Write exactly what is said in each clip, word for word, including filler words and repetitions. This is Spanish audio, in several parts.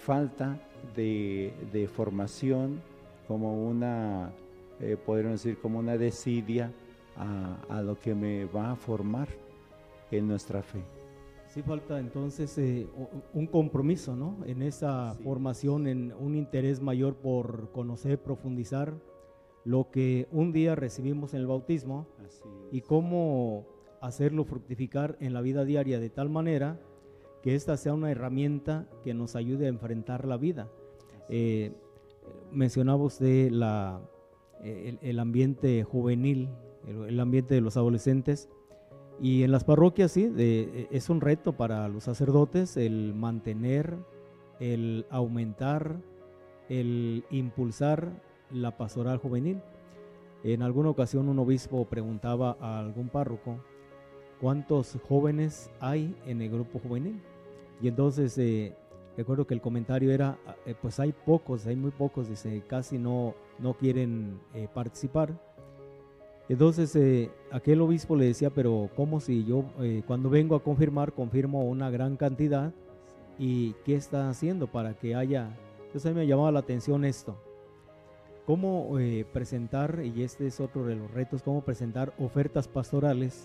falta de, de formación, como una, eh, podríamos decir, como una desidia a, a lo que me va a formar en nuestra fe. Sí falta entonces eh, un compromiso, ¿no? En esa sí. formación, en un interés mayor por conocer, profundizar lo que un día recibimos en el bautismo y cómo hacerlo fructificar en la vida diaria de tal manera que esta sea una herramienta que nos ayude a enfrentar la vida. Eh, mencionaba usted la, el, el ambiente juvenil, el, el ambiente de los adolescentes. Y en las parroquias sí, de, es un reto para los sacerdotes el mantener, el aumentar, el impulsar la pastoral juvenil. En alguna ocasión un obispo preguntaba a algún párroco cuántos jóvenes hay en el grupo juvenil. Y entonces eh, recuerdo que el comentario era, eh, pues hay pocos, hay muy pocos, dice, casi no, no quieren eh, participar. Entonces eh, aquel obispo le decía, pero ¿cómo si yo eh, cuando vengo a confirmar, confirmo una gran cantidad? ¿Y qué está haciendo para que haya? Entonces a mí me llamaba la atención esto. ¿Cómo eh, presentar, y este es otro de los retos, cómo presentar ofertas pastorales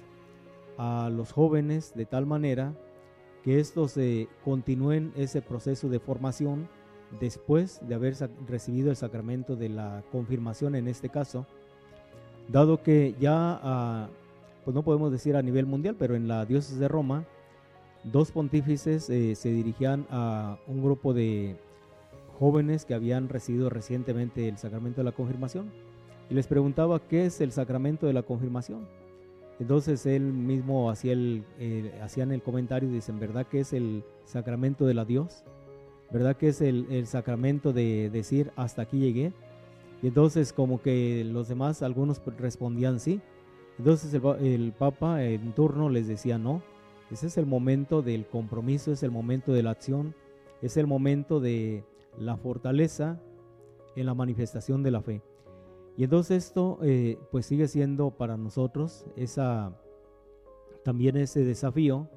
a los jóvenes de tal manera que estos eh, continúen ese proceso de formación después de haber recibido el sacramento de la confirmación en este caso? Dado que ya, uh, pues no podemos decir a nivel mundial, pero en la diócesis de Roma, dos pontífices eh, se dirigían a un grupo de jóvenes que habían recibido recientemente el sacramento de la confirmación y les preguntaba qué es el sacramento de la confirmación. Entonces él mismo hacía el, eh, hacían el comentario y dicen, ¿verdad que es el sacramento del adiós? ¿Verdad que es el, el sacramento de decir hasta aquí llegué? Y entonces como que los demás, algunos respondían sí. Entonces el, el Papa en turno les decía no, ese es el momento del compromiso, es el momento de la acción, es el momento de la fortaleza en la manifestación de la fe. Y entonces esto eh, pues sigue siendo para nosotros esa, también ese desafío,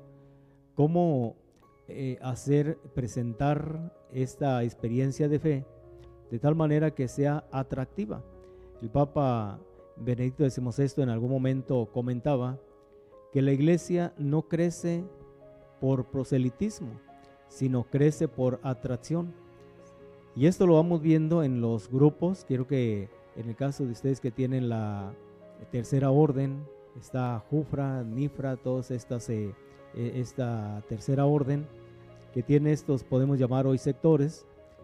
cómo eh, hacer, presentar esta experiencia de fe de tal manera que sea atractiva. El Papa Benedicto decimosexto en algún momento comentaba que la iglesia no crece por proselitismo, sino crece por atracción. Y esto lo vamos viendo en los grupos. Quiero que en el caso de ustedes que tienen la tercera orden, está Jufra, Nifra, todas estas, eh, esta tercera orden que tiene estos, podemos llamar hoy sectores.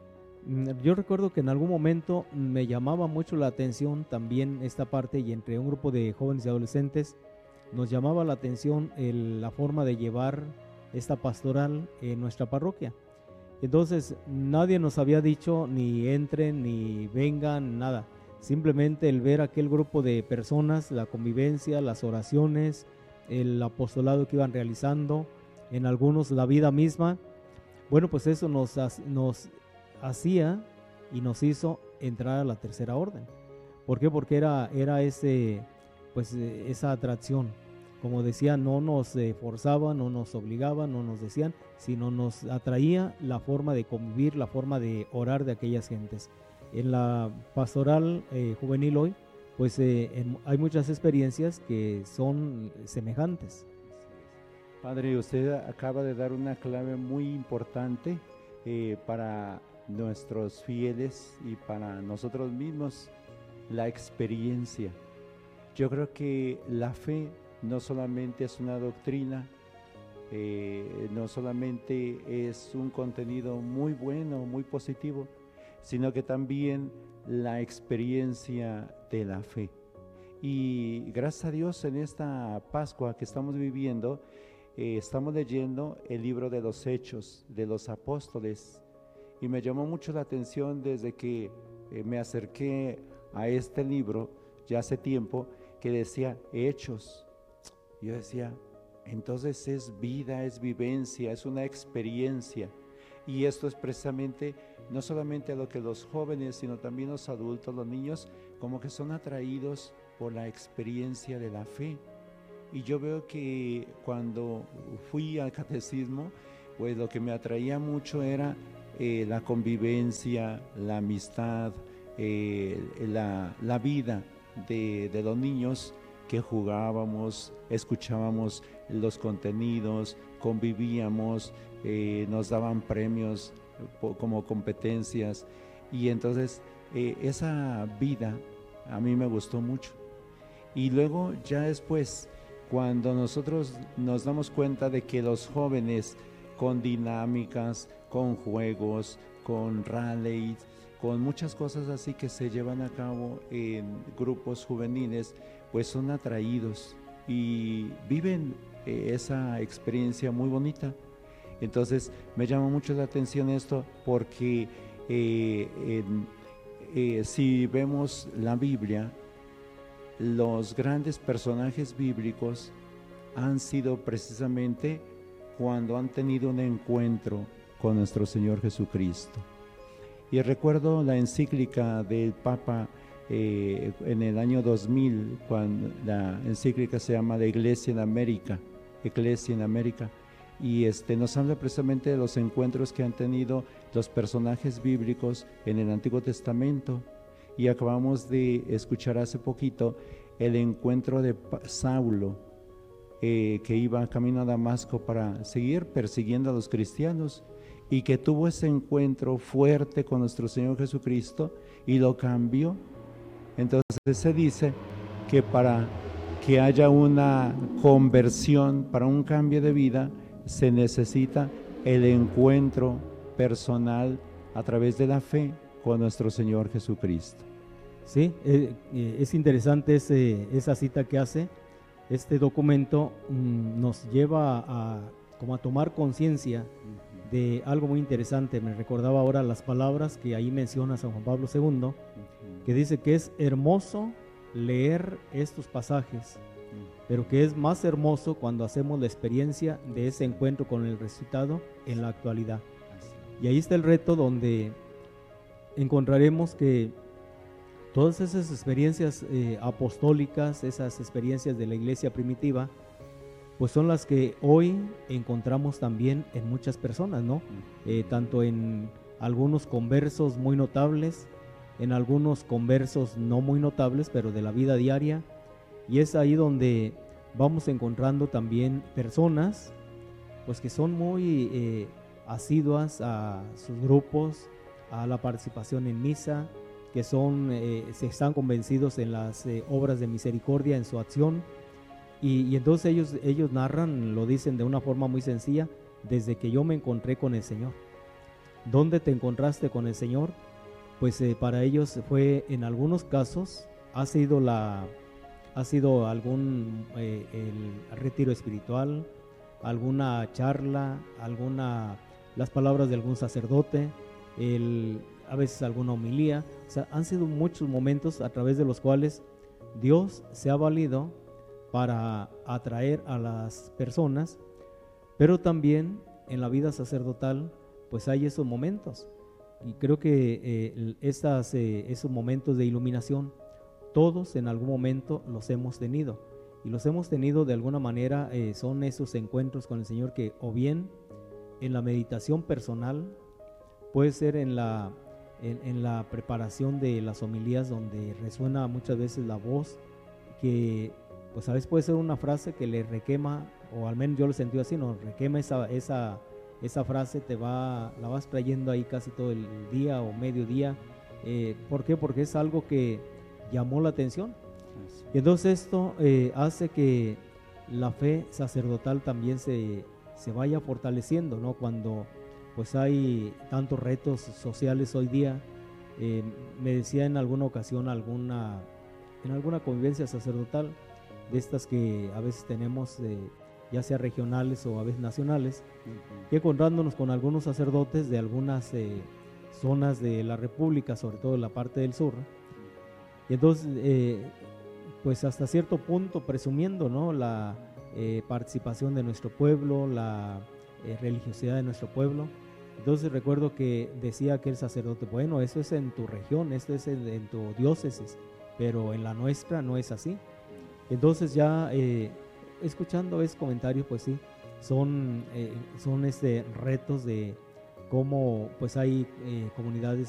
Yo recuerdo que en algún momento me llamaba mucho la atención también esta parte, y entre un grupo de jóvenes y adolescentes nos llamaba la atención el, la forma de llevar esta pastoral en nuestra parroquia. Entonces nadie nos había dicho ni entren ni vengan, nada. Simplemente el ver aquel grupo de personas, la convivencia, las oraciones, el apostolado que iban realizando, en algunos la vida misma, bueno, pues eso nos, nos hacía y nos hizo entrar a la tercera orden. ¿Por qué? Porque era, era ese, pues, esa atracción. Como decía, no nos eh, forzaba, no nos obligaba, no nos decían, sino nos atraía la forma de convivir, la forma de orar de aquellas gentes. En la pastoral eh, juvenil hoy, pues eh, en, hay muchas experiencias que son semejantes. Padre, usted acaba de dar una clave muy importante eh, para nuestros fieles y para nosotros mismos, la experiencia. Yo creo que la fe no solamente es una doctrina, eh, no solamente es un contenido muy bueno, muy positivo, sino que también la experiencia de la fe. Y gracias a Dios en esta Pascua que estamos viviendo, eh, estamos leyendo el libro de los Hechos de los Apóstoles, y me llamó mucho la atención desde que eh, me acerqué a este libro ya hace tiempo, que decía Hechos. Yo decía, entonces es vida, es vivencia, es una experiencia. Y esto es precisamente no solamente a lo que los jóvenes, sino también los adultos, los niños, como que son atraídos por la experiencia de la fe. Y yo veo que cuando fui al catecismo, pues lo que me atraía mucho era eh, la convivencia, la amistad, eh, la, la vida de, de los niños, que jugábamos, escuchábamos los contenidos, convivíamos, eh, nos daban premios como competencias, y entonces eh, esa vida a mí me gustó mucho. Y luego ya después, cuando nosotros nos damos cuenta de que los jóvenes con dinámicas, con juegos, con rallies, con muchas cosas así que se llevan a cabo en grupos juveniles, pues son atraídos y viven eh, esa experiencia muy bonita. Entonces me llama mucho la atención esto, porque eh, en, eh, si vemos la Biblia, los grandes personajes bíblicos han sido precisamente cuando han tenido un encuentro con nuestro Señor Jesucristo. Y recuerdo la encíclica del Papa eh, en el año dos mil, cuando la encíclica se llama La Iglesia en América, Iglesia en América, y este, nos habla precisamente de los encuentros que han tenido los personajes bíblicos en el Antiguo Testamento. Y acabamos de escuchar hace poquito el encuentro de Saulo, eh, que iba camino a Damasco para seguir persiguiendo a los cristianos, y que tuvo ese encuentro fuerte con nuestro Señor Jesucristo y lo cambió. Entonces se dice que para que haya una conversión, para un cambio de vida, se necesita el encuentro personal a través de la fe con nuestro Señor Jesucristo. Sí, eh, eh, es interesante ese, esa cita que hace. Este documento mmm, nos lleva a, como a tomar conciencia de algo muy interesante. Me recordaba ahora las palabras que ahí menciona San Juan Pablo segundo, uh-huh. que dice que es hermoso leer estos pasajes, uh-huh. pero que es más hermoso cuando hacemos la experiencia de ese encuentro con el resucitado en la actualidad. Y ahí está el reto, donde encontraremos que todas esas experiencias eh, apostólicas, esas experiencias de la iglesia primitiva, pues son las que hoy encontramos también en muchas personas, ¿no? Eh, tanto en algunos conversos muy notables, en algunos conversos no muy notables, pero de la vida diaria. Y es ahí donde vamos encontrando también personas, pues que son muy eh, asiduas a sus grupos, a la participación en misa, que son, eh, se están convencidos en las eh, obras de misericordia, en su acción. Y, y entonces ellos, ellos narran, lo dicen de una forma muy sencilla: desde que yo me encontré con el Señor. ¿Dónde te encontraste con el Señor? Pues eh, para ellos fue, en algunos casos, ha sido, la, ha sido algún eh, el retiro espiritual, alguna charla, alguna, las palabras de algún sacerdote, el, a veces alguna homilía. O sea, han sido muchos momentos a través de los cuales Dios se ha valido para atraer a las personas, pero también en la vida sacerdotal pues hay esos momentos, y creo que eh, esas, eh, esos momentos de iluminación todos en algún momento los hemos tenido, y los hemos tenido de alguna manera. Eh, son esos encuentros con el Señor que, o bien en la meditación personal, puede ser en la, en, en la preparación de las homilías, donde resuena muchas veces la voz, que pues a veces puede ser una frase que le requema, o al menos yo lo he sentido así, no, requema esa, esa, esa frase, te va, la vas trayendo ahí casi todo el día o mediodía. Eh, ¿Por qué? Porque es algo que llamó la atención. Y entonces esto eh, hace que la fe sacerdotal también se, se vaya fortaleciendo, ¿no? Cuando pues hay tantos retos sociales hoy día. Eh, me decía en alguna ocasión, alguna, en alguna convivencia sacerdotal, de estas que a veces tenemos, eh, ya sea regionales o a veces nacionales, uh-huh. que encontrándonos con algunos sacerdotes de algunas eh, zonas de la República, sobre todo en la parte del sur, y entonces eh, pues hasta cierto punto presumiendo, ¿no?, la eh, participación de nuestro pueblo, la eh, religiosidad de nuestro pueblo. Entonces recuerdo que decía aquel sacerdote: bueno, eso es en tu región, esto es en, en tu diócesis, pero en la nuestra no es así. Entonces ya eh, escuchando esos comentarios, pues sí, son, eh, son este, retos de, cómo pues hay eh, comunidades